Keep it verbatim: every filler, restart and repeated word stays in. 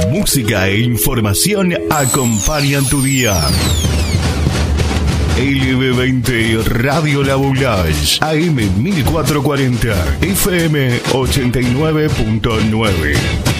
música e información acompañan tu día. L B veinte Radio La Boulage, A M mil cuatrocientos cuarenta, F M ochenta y nueve punto nueve.